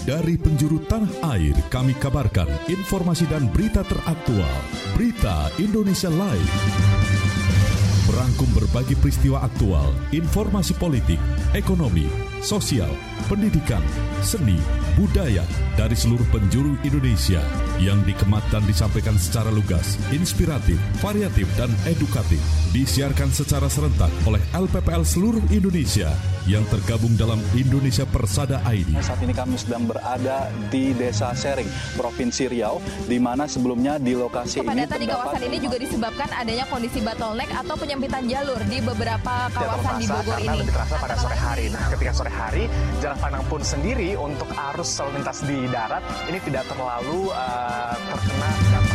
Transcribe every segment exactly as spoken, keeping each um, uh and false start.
Dari penjuru tanah air kami kabarkan informasi dan berita teraktual. Berita Indonesia Live. Merangkum berbagai peristiwa aktual, informasi politik, ekonomi, sosial, pendidikan, seni, budaya dari seluruh penjuru Indonesia yang dikemat dan disampaikan secara lugas, inspiratif, variatif, dan edukatif. Disiarkan secara serentak oleh L P P L seluruh Indonesia yang tergabung dalam Indonesia Persada I D. Saat ini kami sedang berada di Desa Sering, Provinsi Riau, di mana sebelumnya di lokasi ini kepadatan di kawasan ini juga disebabkan adanya kondisi bottleneck atau penyempitan jalur di beberapa kawasan di Bogor ini. Lebih terasa pada sore hari. Nah, ketika sore hari, Jalan Pandang pun sendiri untuk arus lalu lintas di darat ini tidak terlalu uh, terkena dampak.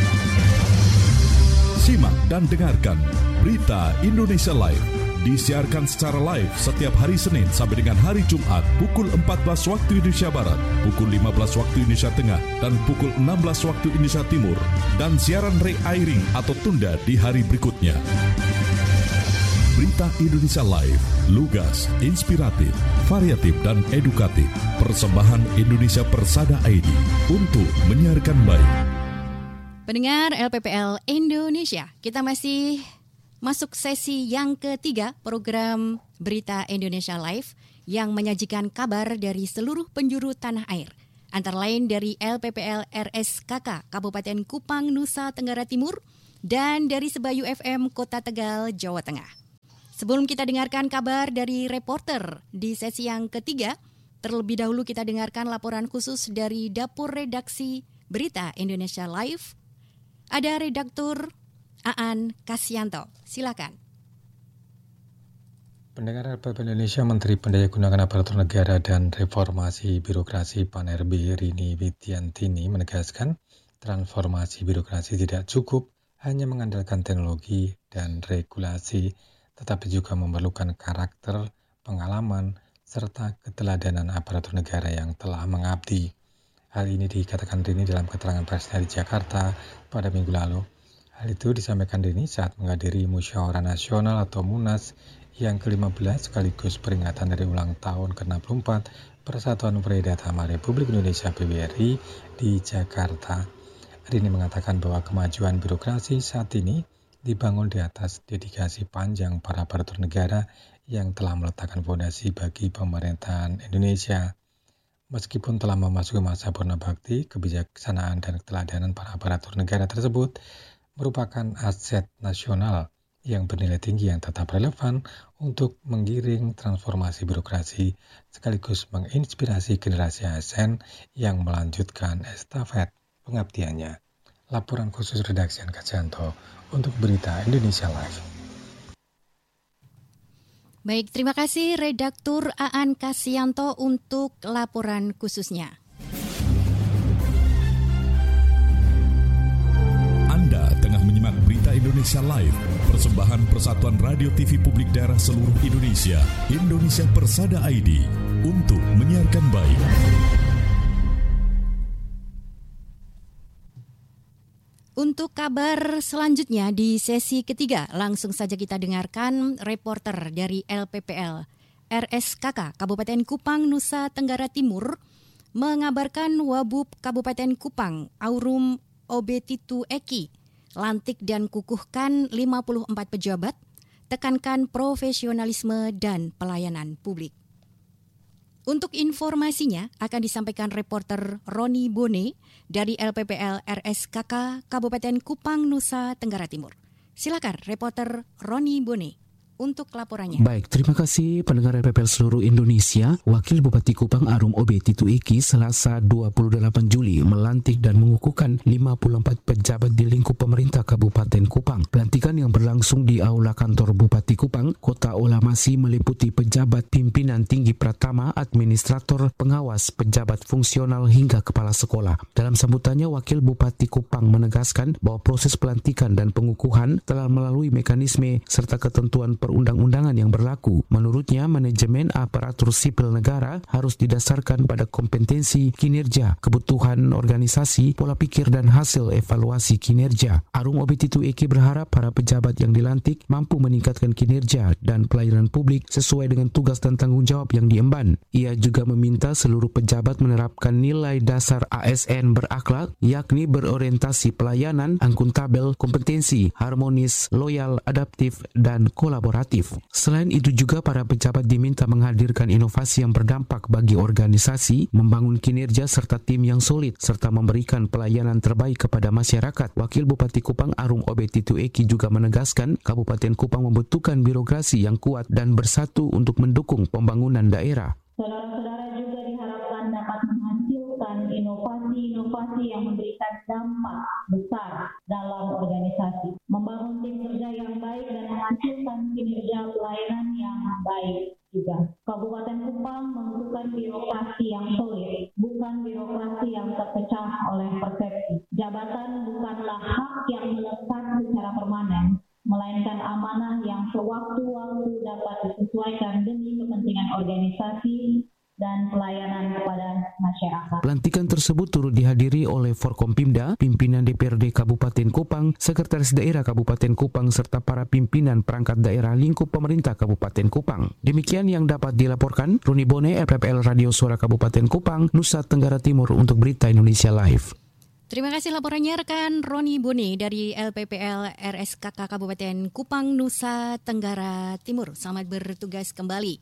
Simak dan dengarkan Berita Indonesia Live. Disiarkan secara live setiap hari Senin sampai dengan hari Jumat pukul empat belas waktu Indonesia Barat, pukul lima belas waktu Indonesia Tengah, dan pukul enam belas waktu Indonesia Timur. Dan siaran re-airing atau tunda di hari berikutnya. Berita Indonesia Live, lugas, inspiratif, variatif, dan edukatif. Persembahan Indonesia Persada I D untuk menyiarkan baik. Pendengar L P P L Indonesia, kita masih masuk sesi yang ketiga program Berita Indonesia Live yang menyajikan kabar dari seluruh penjuru tanah air. Antara lain dari L P P L R S K K Kabupaten Kupang, Nusa Tenggara Timur, dan dari Sebayu F M Kota Tegal, Jawa Tengah. Sebelum kita dengarkan kabar dari reporter di sesi yang ketiga, terlebih dahulu kita dengarkan laporan khusus dari Dapur Redaksi Berita Indonesia Live. Ada redaktur Aan Kasyanto. Silakan. Pendengar L P P L Indonesia, Menteri Pendayagunaan Aparatur Negara dan Reformasi Birokrasi P A N R B Rini Widiantini menegaskan transformasi birokrasi tidak cukup hanya mengandalkan teknologi dan regulasi, tetapi juga memerlukan karakter, pengalaman, serta keteladanan aparatur negara yang telah mengabdi. Hal ini dikatakan Rini dalam keterangan persnya di Jakarta pada minggu lalu. Hal itu disampaikan Rini saat menghadiri Musyawarah Nasional atau Munas yang ke lima belas sekaligus peringatan dari ulang tahun ke enam puluh empat Persatuan Peridatama Republik Indonesia P B R I di Jakarta. Rini mengatakan bahwa kemajuan birokrasi saat ini dibangun di atas dedikasi panjang para aparatur negara yang telah meletakkan fondasi bagi pemerintahan Indonesia. Meskipun telah memasuki masa purna bakti, kebijaksanaan dan keteladanan para aparatur negara tersebut merupakan aset nasional yang bernilai tinggi yang tetap relevan untuk menggiring transformasi birokrasi sekaligus menginspirasi generasi A S N yang melanjutkan estafet pengabdiannya. Laporan khusus redaksi Aan Kasyanto untuk Berita Indonesia Live. Baik, terima kasih redaktur Aan Kasyanto untuk laporan khususnya. Anda tengah menyimak Berita Indonesia Live, persembahan Persatuan Radio T V Publik Daerah seluruh Indonesia, Indonesia Persada I D, untuk menyiarkan baik. Untuk kabar selanjutnya di sesi ketiga, langsung saja kita dengarkan reporter dari L P P L R S K K Kabupaten Kupang, Nusa Tenggara Timur mengabarkan Wabub Kabupaten Kupang, Aurum Obetitu Eki, lantik dan kukuhkan lima puluh empat pejabat, tekankan profesionalisme dan pelayanan publik. Untuk informasinya akan disampaikan reporter Roni Bone dari L P P L R S K K Kabupaten Kupang, Nusa Tenggara Timur. Silakan reporter Roni Bone untuk laporannya. Baik, terima kasih pendengar L P P L seluruh Indonesia. Wakil Bupati Kupang Aurum Obetitu Eki Selasa dua puluh delapan Juli melantik dan mengukuhkan lima puluh empat pejabat di lingkup pemerintah Kabupaten Kupang. Pelantikan yang berlangsung di Aula Kantor Bupati Kupang, Kota Olamasi meliputi pejabat pimpinan tinggi pratama, administrator, pengawas, pejabat fungsional hingga kepala sekolah. Dalam sambutannya, Wakil Bupati Kupang menegaskan bahwa proses pelantikan dan pengukuhan telah melalui mekanisme serta ketentuan perundang-undangan yang berlaku. Menurutnya, manajemen aparatur sipil negara harus didasarkan pada kompetensi, kinerja, kebutuhan organisasi, pola pikir dan hasil evaluasi kinerja. Arum Obetitu Eki berharap para pejabat yang dilantik mampu meningkatkan kinerja dan pelayanan publik sesuai dengan tugas dan tanggung jawab yang diemban. Ia juga meminta seluruh pejabat menerapkan nilai dasar A S N berakhlak, yakni berorientasi pelayanan, akuntabel, kompetensi, harmonis, loyal, adaptif, dan kolaboratif. Selain itu juga para pejabat diminta menghadirkan inovasi yang berdampak bagi organisasi, membangun kinerja serta tim yang solid, serta memberikan pelayanan terbaik kepada masyarakat. Wakil Bupati Kupang Arum Obetitu Eki juga menegaskan Kabupaten Kupang membutuhkan birokrasi yang kuat dan bersatu untuk mendukung pembangunan daerah. Saudara-saudara juga diharapkan dapat menghasilkan inovasi-inovasi yang memberikan dampak besar dalam organisasi, membangun tim kerja yang baik dan menghasilkan kinerja pelayanan yang baik juga. Kabupaten Kupang membutuhkan birokrasi yang solid, bukan birokrasi yang terpecah oleh persepsi. Jabatan bukanlah hak yang melekat secara permanen, melainkan amanah yang sewaktu-waktu dapat disesuaikan demi kepentingan organisasi dan pelayanan kepada masyarakat. Pelantikan tersebut turut dihadiri oleh Forkompimda, pimpinan D P R D Kabupaten Kupang, Sekretaris Daerah Kabupaten Kupang, serta para pimpinan perangkat daerah lingkup pemerintah Kabupaten Kupang. Demikian yang dapat dilaporkan Roni Bone, R P P L Radio Suara Kabupaten Kupang, Nusa Tenggara Timur untuk Berita Indonesia Live. Terima kasih laporannya rekan Roni Bone dari L P P L R S K K Kabupaten Kupang, Nusa Tenggara Timur. Selamat bertugas kembali.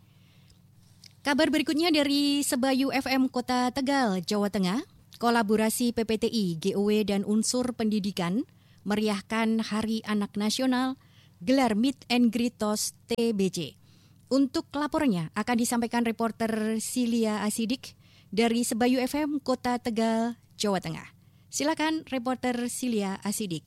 Kabar berikutnya dari Sebayu F M Kota Tegal, Jawa Tengah. Kolaborasi P P T I, G O W dan unsur pendidikan meriahkan Hari Anak Nasional, gelar Meet and Greet T O S T B C. Untuk laporannya akan disampaikan reporter Silia Asidik dari Sebayu F M Kota Tegal, Jawa Tengah. Silakan reporter Silia Asidik.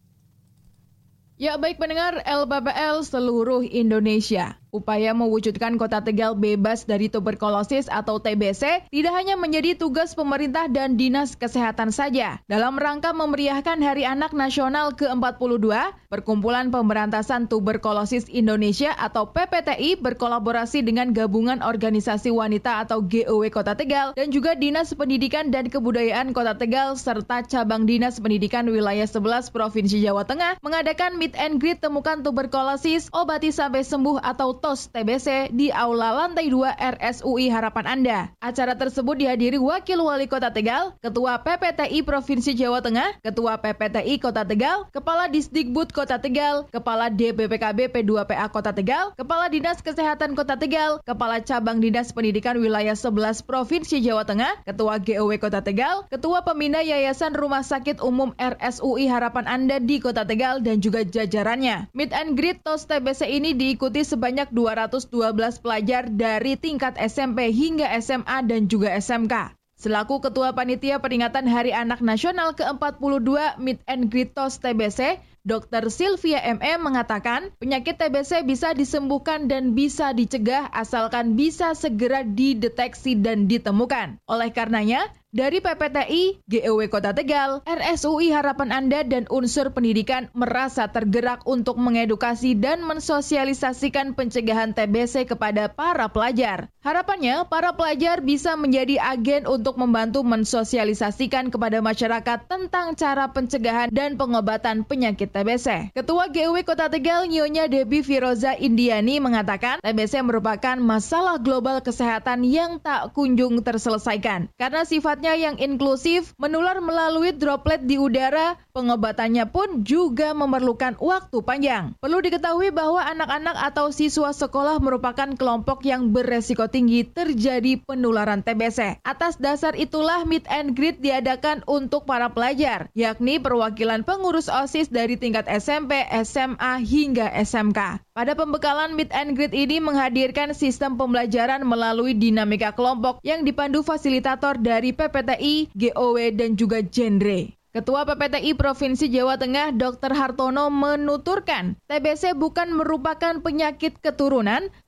Ya, baik pendengar L P P L seluruh Indonesia. Upaya mewujudkan Kota Tegal bebas dari tuberkulosis atau T B C tidak hanya menjadi tugas pemerintah dan Dinas Kesehatan saja. Dalam rangka memeriahkan Hari Anak Nasional ke empat puluh dua, Perkumpulan Pemberantasan Tuberkulosis Indonesia atau P P T I berkolaborasi dengan Gabungan Organisasi Wanita atau G O W Kota Tegal dan juga Dinas Pendidikan dan Kebudayaan Kota Tegal serta Cabang Dinas Pendidikan Wilayah sebelas Provinsi Jawa Tengah mengadakan meet and greet temukan tuberkulosis, obati sampai sembuh atau T O S T B C di Aula Lantai dua R S U I Harapan Anda. Acara tersebut dihadiri Wakil Wali Kota Tegal, Ketua P P T I Provinsi Jawa Tengah, Ketua P P T I Kota Tegal, Kepala Disdikbud Kota Tegal, Kepala D B P K B P dua P A Kota Tegal, Kepala Dinas Kesehatan Kota Tegal, Kepala Cabang Dinas Pendidikan Wilayah sebelas Provinsi Jawa Tengah, Ketua G O W Kota Tegal, Ketua Pembina Yayasan Rumah Sakit Umum R S U I Harapan Anda di Kota Tegal dan juga jajarannya. Meet and greet T O S T B C ini diikuti sebanyak dua ratus dua belas pelajar dari tingkat S M P hingga S M A dan juga S M K. Selaku Ketua Panitia Peringatan Hari Anak Nasional ke empat puluh dua Meet and Greet T O S T B C, Dokter Sylvia M E mengatakan penyakit T B C bisa disembuhkan dan bisa dicegah asalkan bisa segera dideteksi dan ditemukan. Oleh karenanya, dari P P T I, G O W Kota Tegal, R S U I Harapan Anda dan unsur pendidikan merasa tergerak untuk mengedukasi dan mensosialisasikan pencegahan T B C kepada para pelajar. Harapannya, para pelajar bisa menjadi agen untuk membantu mensosialisasikan kepada masyarakat tentang cara pencegahan dan pengobatan penyakit T B C. Ketua G O W Kota Tegal, Nyonya Debbie Firoza Indiani mengatakan T B C merupakan masalah global kesehatan yang tak kunjung terselesaikan. Karena sifatnya yang inklusif, menular melalui droplet di udara, pengobatannya pun juga memerlukan waktu panjang. Perlu diketahui bahwa anak-anak atau siswa sekolah merupakan kelompok yang beresiko tinggi terjadi penularan T B C. Atas dasar itulah meet and greet diadakan untuk para pelajar, yakni perwakilan pengurus OSIS dari tingkat S M P, S M A, hingga S M K. Pada pembekalan meet and greet ini menghadirkan sistem pembelajaran melalui dinamika kelompok yang dipandu fasilitator dari P P T I, G O W, dan juga genre. Ketua P P T I Provinsi Jawa Tengah, Dokter Hartono menuturkan, T B C bukan merupakan penyakit keturunan,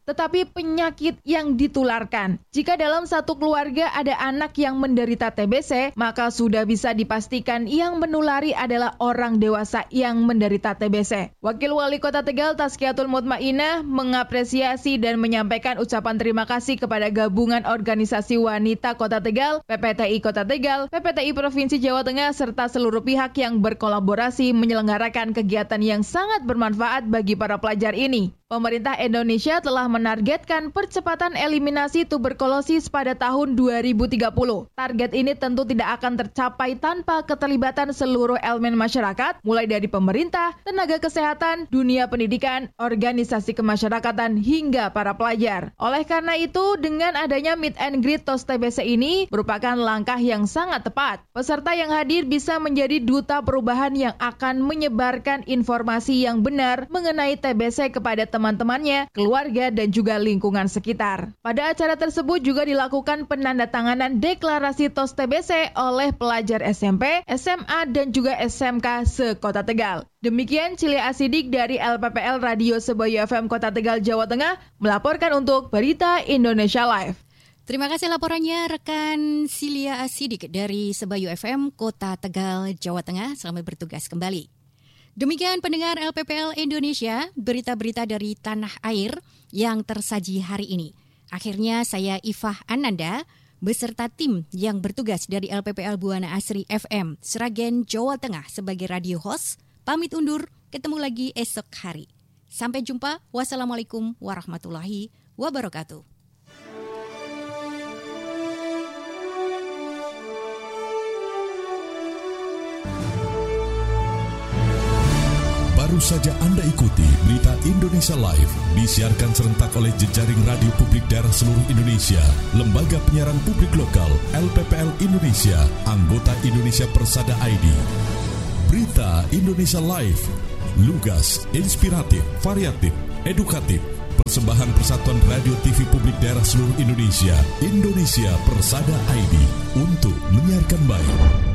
tetapi penyakit yang ditularkan. Jika dalam satu keluarga ada anak yang menderita T B C, maka sudah bisa dipastikan yang menulari adalah orang dewasa yang menderita T B C. Wakil Wali Kota Tegal Tazkiyatul Mutmainah mengapresiasi dan menyampaikan ucapan terima kasih kepada Gabungan Organisasi Wanita Kota Tegal, P P T I Kota Tegal, P P T I Provinsi Jawa Tengah, serta seluruh pihak yang berkolaborasi menyelenggarakan kegiatan yang sangat bermanfaat bagi para pelajar ini. Pemerintah Indonesia telah menargetkan percepatan eliminasi tuberkulosis pada tahun dua ribu tiga puluh. Target ini tentu tidak akan tercapai tanpa keterlibatan seluruh elemen masyarakat, mulai dari pemerintah, tenaga kesehatan, dunia pendidikan, organisasi kemasyarakatan, hingga para pelajar. Oleh karena itu, dengan adanya meet and greet T O S T B C ini merupakan langkah yang sangat tepat. Peserta yang hadir bisa menjadi duta perubahan yang akan menyebarkan informasi yang benar mengenai T B C kepada teman-temannya, keluarga, dan juga lingkungan sekitar. Pada acara tersebut juga dilakukan penandatanganan deklarasi T O S T B C oleh pelajar S M P, S M A, dan juga S M K se-Kota Tegal. Demikian Cilia Asidik dari L P P L Radio Sebayu F M Kota Tegal, Jawa Tengah, melaporkan untuk Berita Indonesia Live. Terima kasih laporannya rekan Cilia Asidik dari Sebayu F M Kota Tegal, Jawa Tengah. Selamat bertugas kembali. Demikian pendengar L P P L Indonesia, berita-berita dari tanah air yang tersaji hari ini. Akhirnya saya Ifah Ananda beserta tim yang bertugas dari L P P L Buana Asri F M Sragen, Jawa Tengah sebagai radio host, pamit undur, ketemu lagi esok hari. Sampai jumpa, wassalamualaikum warahmatullahi wabarakatuh. Baru saja Anda ikuti Berita Indonesia Live, disiarkan serentak oleh jejaring radio publik daerah seluruh Indonesia, Lembaga Penyiaran Publik Lokal, L P P L Indonesia, anggota Indonesia Persada I D. Berita Indonesia Live, lugas, inspiratif, variatif, edukatif, persembahan Persatuan Radio T V Publik Daerah seluruh Indonesia, Indonesia Persada I D, untuk menyiarkan baik.